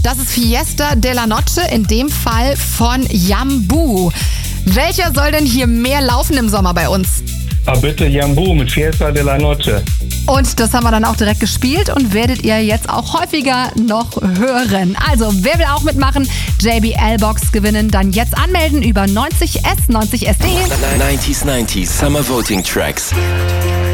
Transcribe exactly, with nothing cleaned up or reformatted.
Das ist Fiesta de la Noche, in dem Fall von Jambu. Welcher soll denn hier mehr laufen im Sommer bei uns? Ah, bitte Jambu mit Fiesta de la Noche. Und das haben wir dann auch direkt gespielt und werdet ihr jetzt auch häufiger noch hören. Also, wer will auch mitmachen, J B L-Box gewinnen, dann jetzt anmelden über neunzig S, neunzig S D. neunzig neunzig Summer Voting Tracks.